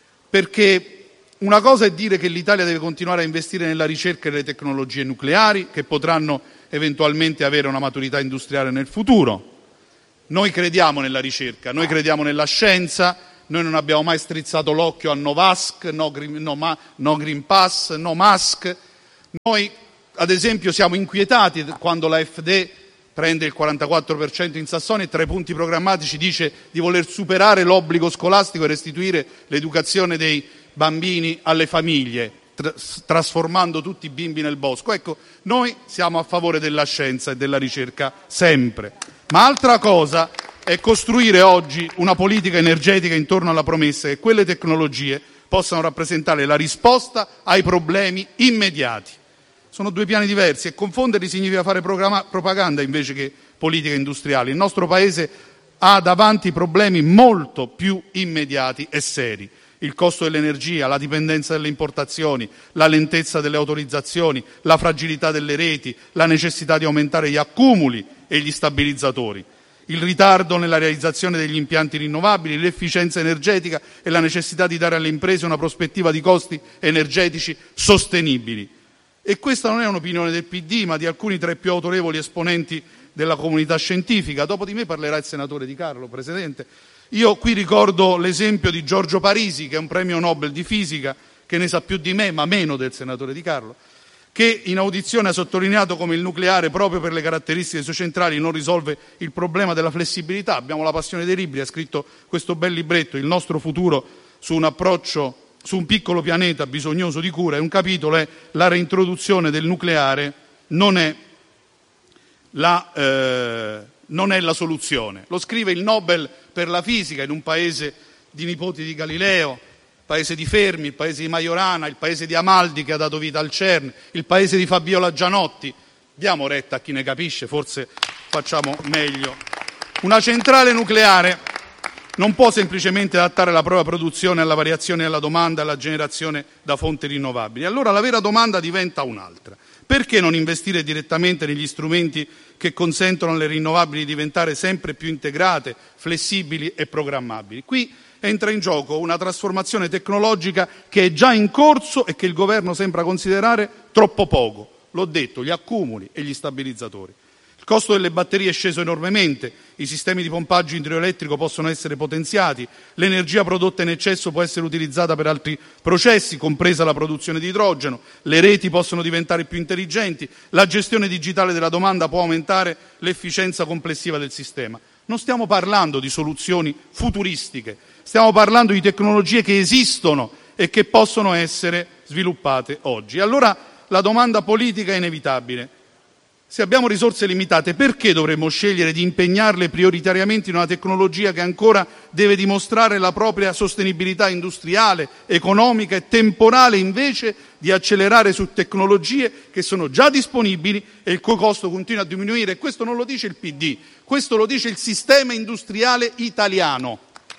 Perché una cosa è dire che l'Italia deve continuare a investire nella ricerca e nelle tecnologie nucleari, che potranno eventualmente avere una maturità industriale nel futuro. Noi crediamo nella ricerca, noi crediamo nella scienza, noi non abbiamo mai strizzato l'occhio a no Vask, no Green, no, ma, no Green Pass, no Musk. Noi, ad esempio, siamo inquietati quando la F D prende il quarantaquattro per cento in Sassonia e tra i punti programmatici dice di voler superare l'obbligo scolastico e restituire l'educazione dei bambini alle famiglie, tra- trasformando tutti i bimbi nel bosco. Ecco, noi siamo a favore della scienza e della ricerca sempre. Ma altra cosa è costruire oggi una politica energetica intorno alla promessa che quelle tecnologie possano rappresentare la risposta ai problemi immediati. Sono due piani diversi e confonderli significa fare programma- propaganda invece che politica industriale. Il nostro Paese ha davanti problemi molto più immediati e seri. Il costo dell'energia, la dipendenza dalle importazioni, la lentezza delle autorizzazioni, la fragilità delle reti, la necessità di aumentare gli accumuli e gli stabilizzatori, il ritardo nella realizzazione degli impianti rinnovabili, l'efficienza energetica e la necessità di dare alle imprese una prospettiva di costi energetici sostenibili. E questa non è un'opinione del P D, ma di alcuni tra i più autorevoli esponenti della comunità scientifica. Dopo di me parlerà il senatore Di Carlo, Presidente. Io qui ricordo l'esempio di Giorgio Parisi, che è un premio Nobel di fisica, che ne sa più di me, ma meno del senatore Di Carlo, che in audizione ha sottolineato come il nucleare, proprio per le caratteristiche sue centrali, non risolve il problema della flessibilità. Abbiamo la passione dei libri, ha scritto questo bel libretto, Il nostro futuro, su un approccio su un piccolo pianeta bisognoso di cura, e un capitolo è La reintroduzione del nucleare non è la, eh, non è la soluzione. Lo scrive il Nobel per la fisica in un paese di nipoti di Galileo, il paese di Fermi, il paese di Majorana, il paese di Amaldi che ha dato vita al CERN, il paese di Fabiola Gianotti. Diamo retta a chi ne capisce, forse facciamo meglio. Una centrale nucleare non può semplicemente adattare la propria produzione alla variazione della domanda e alla generazione da fonti rinnovabili. Allora la vera domanda diventa un'altra. Perché non investire direttamente negli strumenti che consentono alle rinnovabili di diventare sempre più integrate, flessibili e programmabili? Qui entra in gioco una trasformazione tecnologica che è già in corso e che il Governo sembra considerare troppo poco. L'ho detto, gli accumuli e gli stabilizzatori. Il costo delle batterie è sceso enormemente, i sistemi di pompaggio idroelettrico possono essere potenziati, l'energia prodotta in eccesso può essere utilizzata per altri processi, compresa la produzione di idrogeno, le reti possono diventare più intelligenti, la gestione digitale della domanda può aumentare l'efficienza complessiva del sistema. Non stiamo parlando di soluzioni futuristiche, stiamo parlando di tecnologie che esistono e che possono essere sviluppate oggi. Allora la domanda politica è inevitabile. Se abbiamo risorse limitate, perché dovremmo scegliere di impegnarle prioritariamente in una tecnologia che ancora deve dimostrare la propria sostenibilità industriale, economica e temporale, invece di accelerare su tecnologie che sono già disponibili e il cui costo continua a diminuire? E questo non lo dice il P D, questo lo dice il sistema industriale italiano.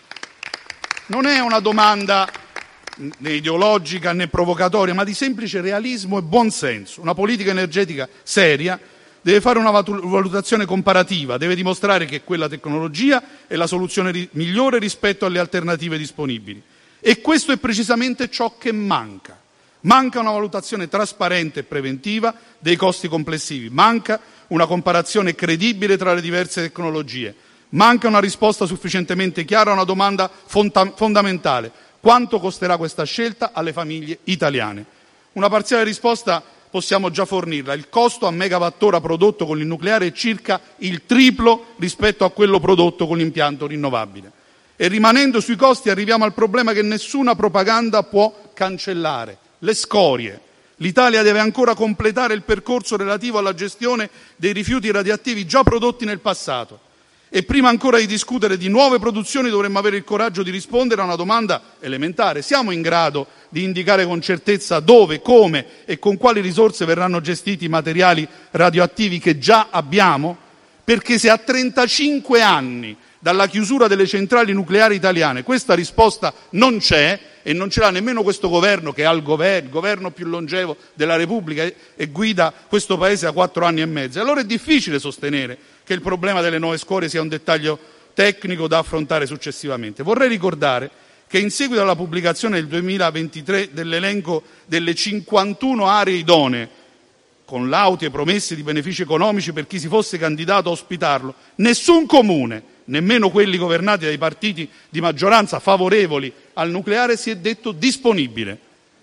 Non è una domanda né ideologica né provocatoria, ma di semplice realismo e buonsenso. Una politica energetica seria deve fare una valutazione comparativa, deve dimostrare che quella tecnologia è la soluzione ri- migliore rispetto alle alternative disponibili. E questo è precisamente ciò che manca. Manca una valutazione trasparente e preventiva dei costi complessivi, manca una comparazione credibile tra le diverse tecnologie, manca una risposta sufficientemente chiara a una domanda fonta- fondamentale. Quanto costerà questa scelta alle famiglie italiane? Una parziale risposta possiamo già fornirla. Il costo a megawattora prodotto con il nucleare è circa il triplo rispetto a quello prodotto con l'impianto rinnovabile. E rimanendo sui costi arriviamo al problema che nessuna propaganda può cancellare: le scorie. L'Italia deve ancora completare il percorso relativo alla gestione dei rifiuti radioattivi già prodotti nel passato. E prima ancora di discutere di nuove produzioni dovremmo avere il coraggio di rispondere a una domanda elementare. Siamo in grado di indicare con certezza dove, come e con quali risorse verranno gestiti i materiali radioattivi che già abbiamo? Perché se a trentacinque anni dalla chiusura delle centrali nucleari italiane questa risposta non c'è, e non ce l'ha nemmeno questo governo, che è il governo, il governo più longevo della Repubblica e, e guida questo Paese da quattro anni e mezzo, allora è difficile sostenere che il problema delle nuove scorie sia un dettaglio tecnico da affrontare successivamente. Vorrei ricordare che in seguito alla pubblicazione nel duemilaventitré dell'elenco delle cinquantuno aree idonee, con lauti e promesse di benefici economici per chi si fosse candidato a ospitarlo, nessun comune, nemmeno quelli governati dai partiti di maggioranza favorevoli al nucleare, si è detto disponibile.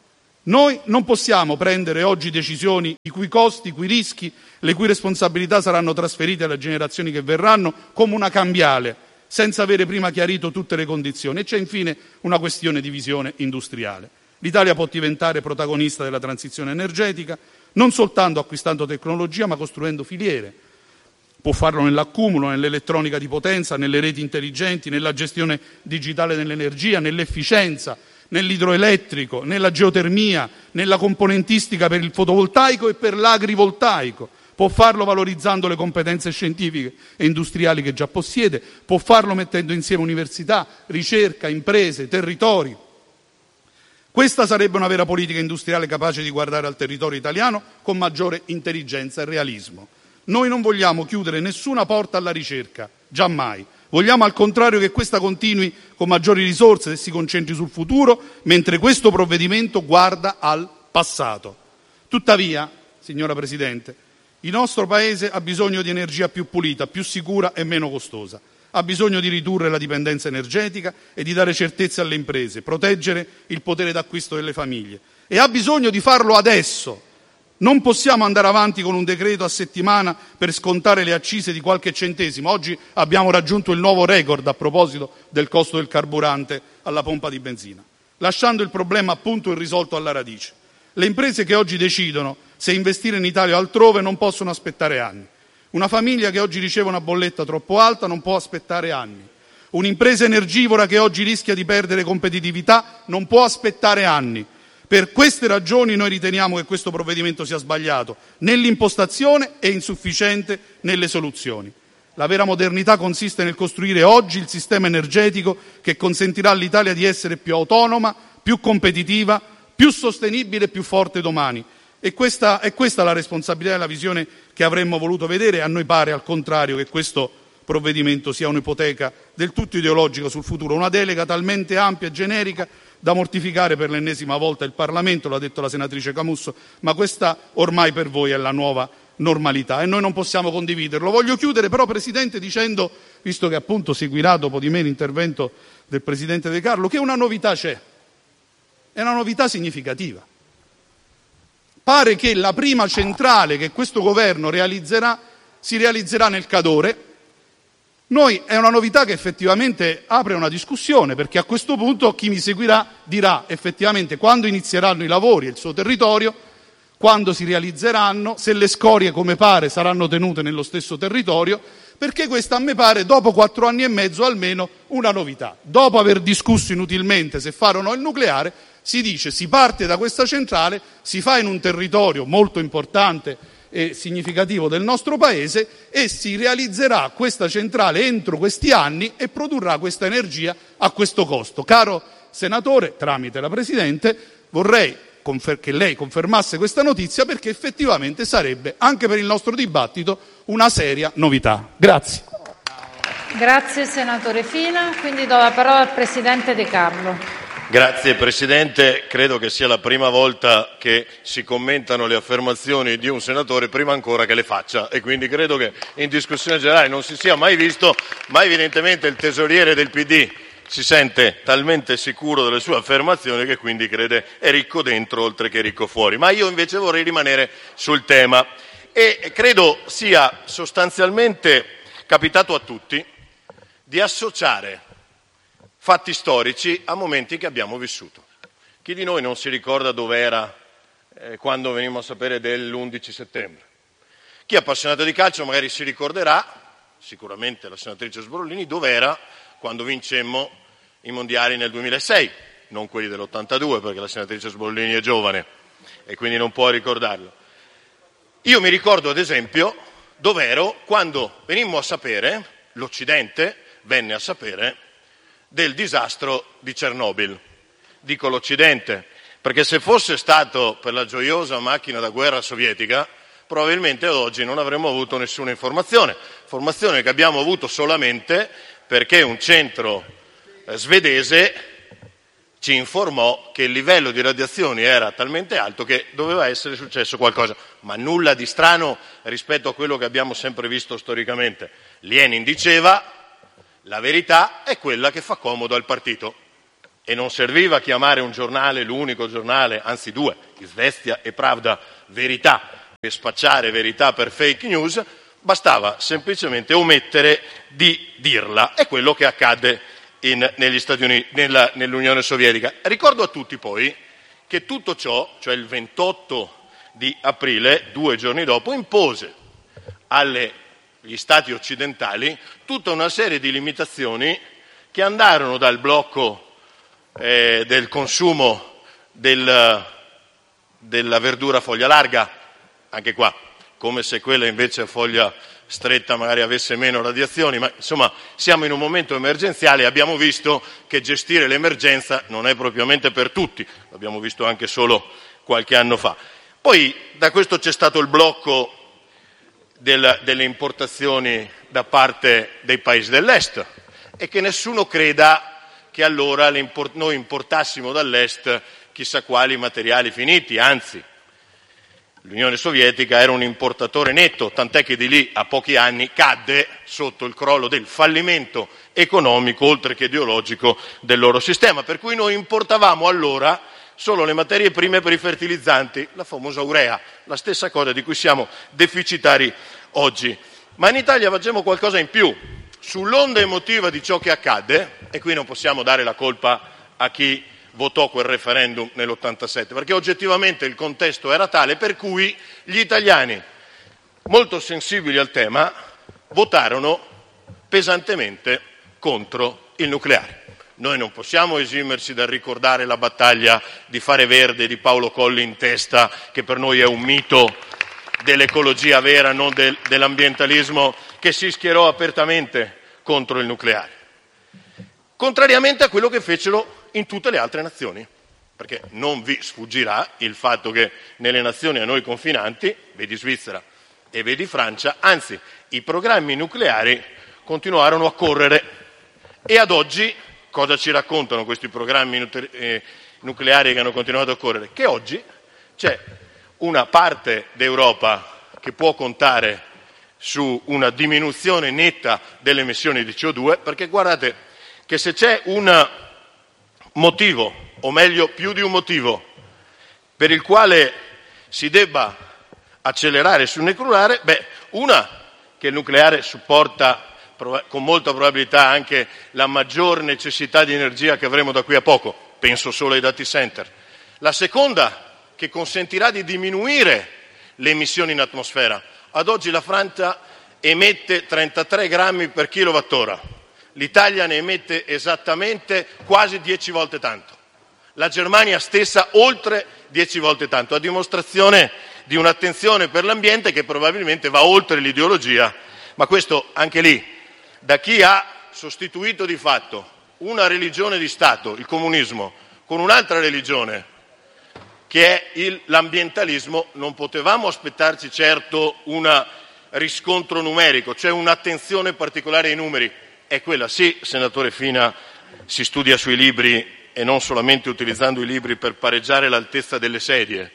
Noi non possiamo prendere oggi decisioni i cui costi, i cui rischi, le cui responsabilità saranno trasferite alle generazioni che verranno come una cambiale, senza avere prima chiarito tutte le condizioni. E c'è infine una questione di visione industriale. L'Italia può diventare protagonista della transizione energetica, non soltanto acquistando tecnologia, ma costruendo filiere. Può farlo nell'accumulo, nell'elettronica di potenza, nelle reti intelligenti, nella gestione digitale dell'energia, nell'efficienza, nell'idroelettrico, nella geotermia, nella componentistica per il fotovoltaico e per l'agrivoltaico. Può farlo valorizzando le competenze scientifiche e industriali che già possiede, può farlo mettendo insieme università, ricerca, imprese, territori. Questa sarebbe una vera politica industriale capace di guardare al territorio italiano con maggiore intelligenza e realismo. Noi non vogliamo chiudere nessuna porta alla ricerca, giammai. Vogliamo al contrario che questa continui con maggiori risorse e si concentri sul futuro, mentre questo provvedimento guarda al passato. Tuttavia, signora Presidente, il nostro Paese ha bisogno di energia più pulita, più sicura e meno costosa. Ha bisogno di ridurre la dipendenza energetica e di dare certezze alle imprese, proteggere il potere d'acquisto delle famiglie. E ha bisogno di farlo adesso. Non possiamo andare avanti con un decreto a settimana per scontare le accise di qualche centesimo. Oggi abbiamo raggiunto il nuovo record a proposito del costo del carburante alla pompa di benzina, lasciando il problema appunto irrisolto alla radice. Le imprese che oggi decidono se investire in Italia o altrove non possono aspettare anni. Una famiglia che oggi riceve una bolletta troppo alta non può aspettare anni. Un'impresa energivora che oggi rischia di perdere competitività non può aspettare anni. Per queste ragioni noi riteniamo che questo provvedimento sia sbagliato nell'impostazione e insufficiente nelle soluzioni. La vera modernità consiste nel costruire oggi il sistema energetico che consentirà all'Italia di essere più autonoma, più competitiva, più sostenibile e più forte domani. E questa è questa la responsabilità e la visione che avremmo voluto vedere. A noi pare, al contrario, che questo provvedimento sia un'ipoteca del tutto ideologica sul futuro, una delega talmente ampia e generica da mortificare per l'ennesima volta il Parlamento, l'ha detto la senatrice Camusso, ma questa ormai per voi è la nuova normalità e noi non possiamo condividerlo. Voglio chiudere però, Presidente, dicendo, visto che appunto seguirà dopo di me l'intervento del Presidente De Carlo, che una novità c'è, è una novità significativa. Pare che la prima centrale che questo governo realizzerà si realizzerà nel Cadore. Noi è una novità che effettivamente apre una discussione, perché a questo punto chi mi seguirà dirà effettivamente quando inizieranno i lavori e il suo territorio, quando si realizzeranno, se le scorie, come pare, saranno tenute nello stesso territorio, perché questa a me pare, dopo quattro anni e mezzo almeno, una novità. Dopo aver discusso inutilmente se fare o no il nucleare, si dice si parte da questa centrale, si fa in un territorio molto importante e significativo del nostro Paese e si realizzerà questa centrale entro questi anni e produrrà questa energia a questo costo. Caro Senatore, tramite la Presidente, vorrei che lei confermasse questa notizia, perché effettivamente sarebbe, anche per il nostro dibattito, una seria novità. Grazie. Grazie Senatore Fina, quindi do la parola al Presidente De Carlo. Grazie Presidente, credo che sia la prima volta che si commentano le affermazioni di un senatore prima ancora che le faccia e quindi credo che in discussione generale non si sia mai visto, ma evidentemente il tesoriere del P D si sente talmente sicuro delle sue affermazioni che quindi crede è ricco dentro oltre che ricco fuori. Ma io invece vorrei rimanere sul tema e credo sia sostanzialmente capitato a tutti di associare fatti storici a momenti che abbiamo vissuto. Chi di noi non si ricorda dove era eh, quando venimmo a sapere dell'undici settembre. Chi è appassionato di calcio magari si ricorderà, sicuramente la senatrice Sbrollini, dov'era quando vincemmo i mondiali nel duemilasei, non quelli dell'ottantadue, perché la senatrice Sbrollini è giovane e quindi non può ricordarlo. Io mi ricordo, ad esempio, dov'ero quando venimmo a sapere, l'Occidente venne a sapere, del disastro di Chernobyl. Dico l'Occidente, perché se fosse stato per la gioiosa macchina da guerra sovietica, probabilmente ad oggi non avremmo avuto nessuna informazione, informazione che abbiamo avuto solamente perché un centro eh, svedese ci informò che il livello di radiazioni era talmente alto che doveva essere successo qualcosa, ma nulla di strano rispetto a quello che abbiamo sempre visto storicamente. Lenin diceva: la verità è quella che fa comodo al partito. E non serviva chiamare un giornale, l'unico giornale, anzi due, Izvestia e Pravda, verità, per spacciare verità per fake news, bastava semplicemente omettere di dirla. È quello che accadde in, negli Stati Uniti, nella, nell'Unione Sovietica. Ricordo a tutti poi che tutto ciò, cioè il ventotto di aprile, due giorni dopo, impose agli Stati occidentali tutta una serie di limitazioni che andarono dal blocco eh, del consumo del, della verdura a foglia larga, anche qua, come se quella invece a foglia stretta magari avesse meno radiazioni, ma insomma siamo in un momento emergenziale e abbiamo visto che gestire l'emergenza non è propriamente per tutti, l'abbiamo visto anche solo qualche anno fa. Poi da questo c'è stato il blocco del, delle importazioni da parte dei paesi dell'est e che nessuno creda che allora import- noi importassimo dall'est chissà quali materiali finiti, anzi l'Unione Sovietica era un importatore netto, tant'è che di lì a pochi anni cadde sotto il crollo del fallimento economico, oltre che ideologico, del loro sistema. Per cui noi importavamo allora solo le materie prime per i fertilizzanti, la famosa urea, la stessa cosa di cui siamo deficitari oggi. Ma in Italia facciamo qualcosa in più. Sull'onda emotiva di ciò che accadde, e qui non possiamo dare la colpa a chi votò quel referendum nell'ottantasette, perché oggettivamente il contesto era tale per cui gli italiani, molto sensibili al tema, votarono pesantemente contro il nucleare. Noi non possiamo esimerci dal ricordare la battaglia di Fare Verde di Paolo Colli in Testa, che per noi è un mito dell'ecologia vera, non del, dell'ambientalismo, che si schierò apertamente contro il nucleare. Contrariamente a quello che fecero in tutte le altre nazioni, perché non vi sfuggirà il fatto che nelle nazioni a noi confinanti, vedi Svizzera e vedi Francia, anzi i programmi nucleari continuarono a correre e ad oggi cosa ci raccontano questi programmi nucleari che hanno continuato a correre? Che oggi c'è una parte d'Europa che può contare su una diminuzione netta delle emissioni di C O due, perché guardate che se c'è un motivo, o meglio più di un motivo, per il quale si debba accelerare sul nucleare, beh, una, che il nucleare supporta con molta probabilità anche la maggior necessità di energia che avremo da qui a poco, penso solo ai data center. La seconda, che consentirà di diminuire le emissioni in atmosfera. Ad oggi la Francia emette trentatré grammi per kilowattora, l'Italia ne emette esattamente quasi dieci volte tanto, la Germania stessa oltre dieci volte tanto, a dimostrazione di un'attenzione per l'ambiente che probabilmente va oltre l'ideologia, ma questo anche lì, da chi ha sostituito di fatto una religione di Stato, il comunismo, con un'altra religione, che è il, l'ambientalismo, non potevamo aspettarci certo un riscontro numerico, cioè un'attenzione particolare ai numeri. È quella, sì, senatore Fina, si studia sui libri e non solamente utilizzando i libri per pareggiare l'altezza delle sedie,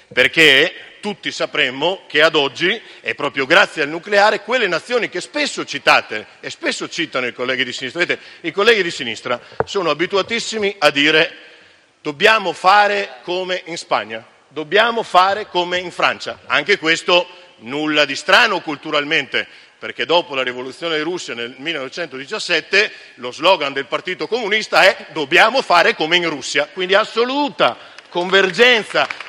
perché tutti sapremmo che ad oggi è proprio grazie al nucleare quelle nazioni che spesso citate e spesso citano i colleghi di sinistra, vedete, i colleghi di sinistra sono abituatissimi a dire dobbiamo fare come in Spagna, dobbiamo fare come in Francia. Anche questo nulla di strano culturalmente, perché dopo la rivoluzione di Russia nel millenovecentodiciassette lo slogan del Partito Comunista è dobbiamo fare come in Russia, quindi assoluta convergenza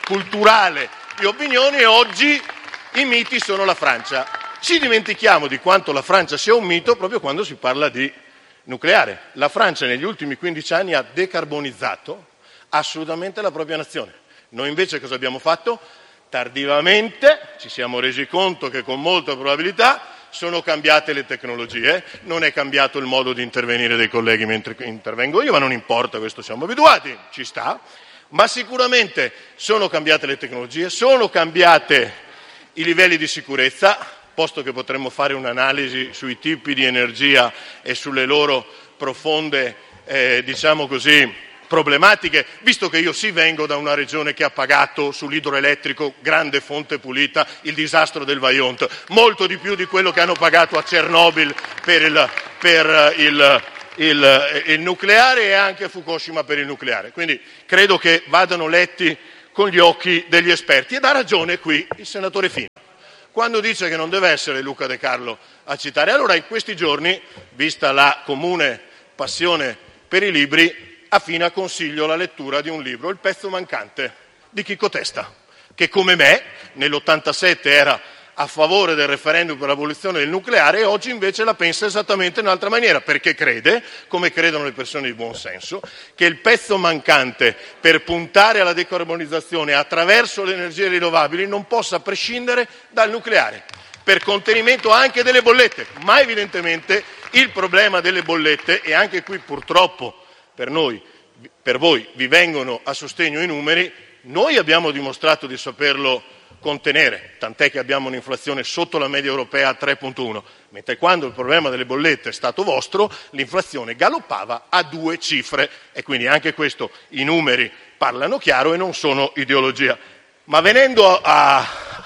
culturale di opinioni e oggi i miti sono la Francia. Ci dimentichiamo di quanto la Francia sia un mito proprio quando si parla di nucleare. La Francia negli ultimi quindici anni ha decarbonizzato assolutamente la propria nazione. Noi invece cosa abbiamo fatto? Tardivamente ci siamo resi conto che con molta probabilità sono cambiate le tecnologie, non è cambiato il modo di intervenire dei colleghi mentre intervengo io, ma non importa, questo siamo abituati, ci sta, ma sicuramente sono cambiate le tecnologie, sono cambiate i livelli di sicurezza, posto che potremmo fare un'analisi sui tipi di energia e sulle loro profonde, eh, diciamo così, problematiche, visto che io sì vengo da una regione che ha pagato sull'idroelettrico, grande fonte pulita, il disastro del Vajont, molto di più di quello che hanno pagato a Chernobyl per il, per il, il, il nucleare e anche a Fukushima per il nucleare. Quindi credo che vadano letti con gli occhi degli esperti ed ha ragione qui il senatore Fina quando dice che non deve essere Luca De Carlo a citare. Allora in questi giorni, vista la comune passione per i libri, a Fina consiglio la lettura di un libro, Il pezzo mancante, di Chico Testa, che come me nell'ottantasette era a favore del referendum per l'abolizione del nucleare e oggi invece la pensa esattamente in un'altra maniera, perché crede, come credono le persone di buon senso, che il pezzo mancante per puntare alla decarbonizzazione attraverso le energie rinnovabili non possa prescindere dal nucleare, per contenimento anche delle bollette. Ma evidentemente il problema delle bollette, e anche qui purtroppo per noi, per voi vi vengono a sostegno i numeri, noi abbiamo dimostrato di saperlo contenere, tant'è che abbiamo un'inflazione sotto la media europea a tre virgola uno, mentre quando il problema delle bollette è stato vostro, l'inflazione galoppava a due cifre e quindi anche questo i numeri parlano chiaro e non sono ideologia. Ma venendo a,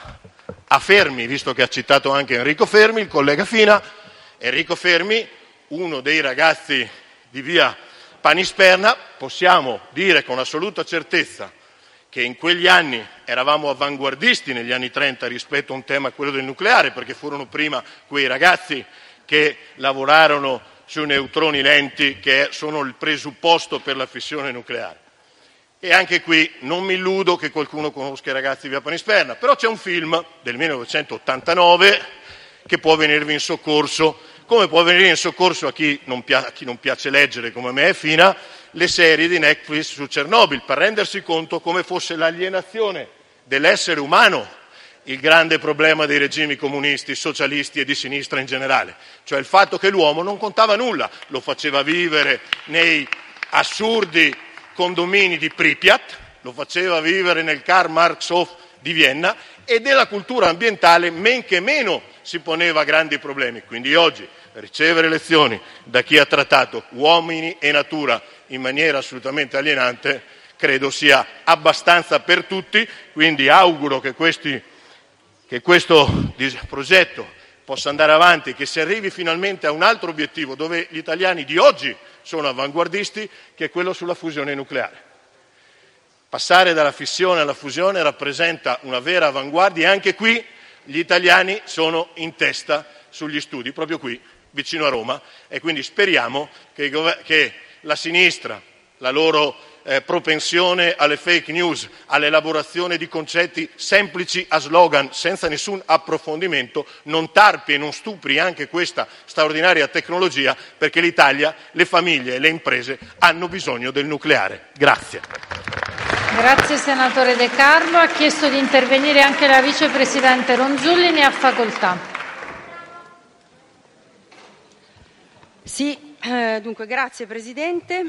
a Fermi, visto che ha citato anche Enrico Fermi, il collega Fina, Enrico Fermi, uno dei ragazzi di via Panisperna, possiamo dire con assoluta certezza che in quegli anni eravamo avanguardisti negli anni trenta rispetto a un tema, quello del nucleare, perché furono prima quei ragazzi che lavorarono sui neutroni lenti che sono il presupposto per la fissione nucleare. E anche qui non mi illudo che qualcuno conosca i ragazzi di via Panisperna, però c'è un film del millenovecentottantanove che può venirvi in soccorso, come può venire in soccorso a chi non, pia- a chi non piace leggere come me e Fina, le serie di Netflix su Chernobyl, per rendersi conto come fosse l'alienazione dell'essere umano il grande problema dei regimi comunisti, socialisti e di sinistra in generale, cioè il fatto che l'uomo non contava nulla, lo faceva vivere nei assurdi condomini di Pripyat, lo faceva vivere nel Karl Marx Hof di Vienna e della cultura ambientale men che meno si poneva grandi problemi. Quindi oggi ricevere lezioni da chi ha trattato uomini e natura in maniera assolutamente alienante credo sia abbastanza per tutti, quindi auguro che, questi, che questo progetto possa andare avanti, che si arrivi finalmente a un altro obiettivo dove gli italiani di oggi sono avanguardisti, che è quello sulla fusione nucleare. Passare dalla fissione alla fusione rappresenta una vera avanguardia e anche qui gli italiani sono in testa sugli studi, proprio qui, vicino a Roma, e quindi speriamo che, che la sinistra, la loro eh, propensione alle fake news, all'elaborazione di concetti semplici a slogan senza nessun approfondimento, non tarpi e non stupri anche questa straordinaria tecnologia, perché l'Italia, le famiglie e le imprese hanno bisogno del nucleare. Grazie. Grazie senatore De Carlo. Ha chiesto di intervenire anche la vicepresidente Ronzulli, ne ha facoltà. Sì, eh, dunque grazie Presidente.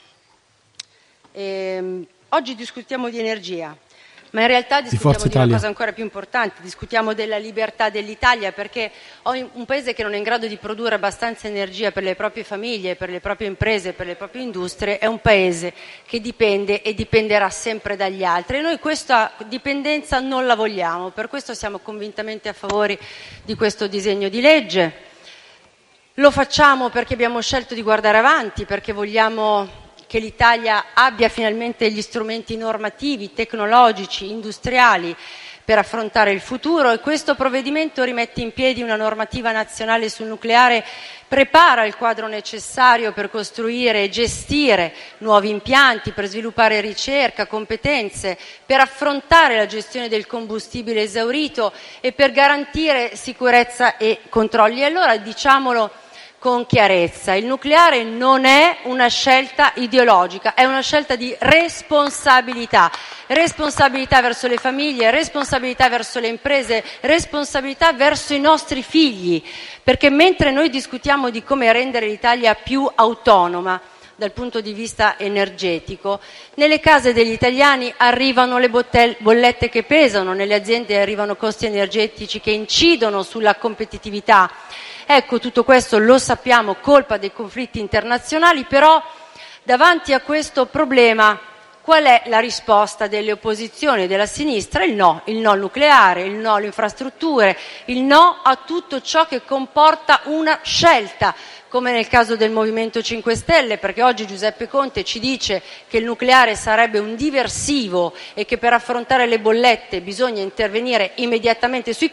Eh, oggi discutiamo di energia, ma in realtà discutiamo di, di una cosa ancora più importante, discutiamo della libertà dell'Italia, perché un paese che non è in grado di produrre abbastanza energia per le proprie famiglie, per le proprie imprese, per le proprie industrie, è un paese che dipende e dipenderà sempre dagli altri e noi questa dipendenza non la vogliamo, per questo siamo convintamente a favore di questo disegno di legge. Lo facciamo perché abbiamo scelto di guardare avanti, perché vogliamo che l'Italia abbia finalmente gli strumenti normativi, tecnologici, industriali per affrontare il futuro, e questo provvedimento rimette in piedi una normativa nazionale sul nucleare, prepara il quadro necessario per costruire e gestire nuovi impianti, per sviluppare ricerca, competenze, per affrontare la gestione del combustibile esaurito e per garantire sicurezza e controlli. E allora diciamolo con chiarezza: il nucleare non è una scelta ideologica, è una scelta di responsabilità, responsabilità verso le famiglie, responsabilità verso le imprese, responsabilità verso i nostri figli, perché mentre noi discutiamo di come rendere l'Italia più autonoma dal punto di vista energetico, nelle case degli italiani arrivano le bollette che pesano, nelle aziende arrivano costi energetici che incidono sulla competitività. Ecco, tutto questo lo sappiamo, colpa dei conflitti internazionali, però davanti a questo problema qual è la risposta delle opposizioni, della sinistra? Il no, il no al nucleare, il no alle infrastrutture, il no a tutto ciò che comporta una scelta, come nel caso del Movimento cinque Stelle, perché oggi Giuseppe Conte ci dice che il nucleare sarebbe un diversivo e che per affrontare le bollette bisogna intervenire immediatamente sui